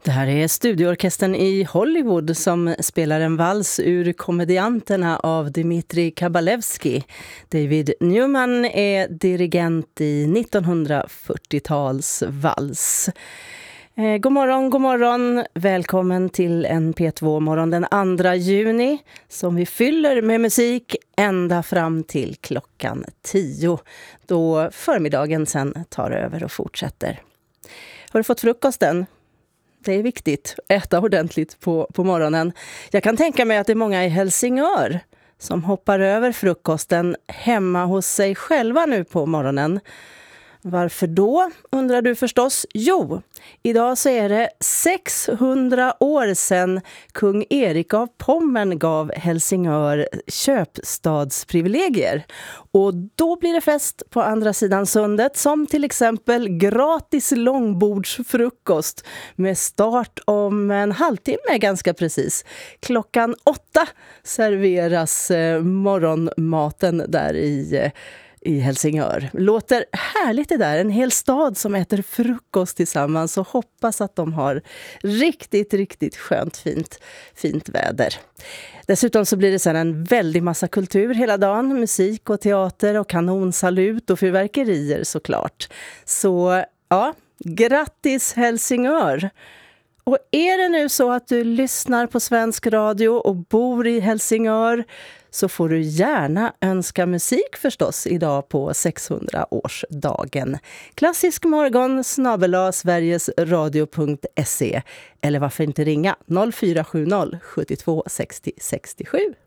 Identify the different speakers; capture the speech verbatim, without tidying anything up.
Speaker 1: Det här är studioorkestern i Hollywood som spelar en vals ur Komedianterna av Dmitrij Kabalevski. David Newman är dirigent i nittonhundrafyrtiotals vals. Eh, god morgon, god morgon. Välkommen till en P två-morgon den andra juni som vi fyller med musik ända fram till klockan tio. Då förmiddagen sen tar över och fortsätter. Har du fått frukosten? Det är viktigt att äta ordentligt på, på morgonen. Jag kan tänka mig att det är många i Helsingör som hoppar över frukosten hemma hos sig själva nu på morgonen. Varför då, undrar du förstås? Jo, idag så är det sexhundra år sedan kung Erik av Pommern gav Helsingör köpstadsprivilegier. Och då blir det fest på andra sidan sundet, som till exempel gratis långbordsfrukost med start om en halvtimme ganska precis. Klockan åtta serveras eh, morgonmaten där i eh, i Helsingör. Låter härligt det där. En hel stad som äter frukost tillsammans och hoppas att de har riktigt, riktigt skönt fint, fint väder. Dessutom så blir det sen en väldig massa kultur hela dagen. Musik och teater och kanonsalut och fyrverkerier såklart. Så ja, grattis Helsingör! Och är det nu så att du lyssnar på svensk radio och bor i Helsingör så får du gärna önska musik förstås idag på sexhundraårsdagen. Klassisk morgon snabel-a sverigesradio punkt se eller varför inte ringa noll fyra sju noll sjuttiotvå sextio sextiosju.